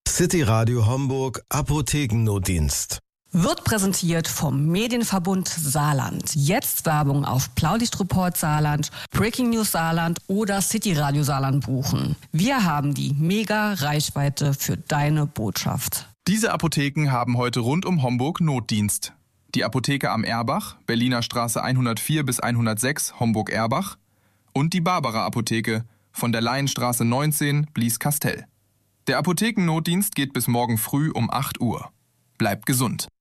City Radio Homburg Apothekennotdienst. Wird präsentiert vom Medienverbund Saarland. Jetzt Werbung auf Blaulichtreport Saarland, Breaking News Saarland oder City Radio Saarland buchen. Wir haben die Mega-Reichweite für deine Botschaft. Diese Apotheken haben heute rund um Homburg Notdienst. Die Apotheke am Erbach, Berliner Straße 104 bis 106, Homburg-Erbach. Und die Barbara Apotheke von der Laienstraße 19, Blieskastel. Der Apothekennotdienst geht bis morgen früh um 8 Uhr. Bleibt gesund.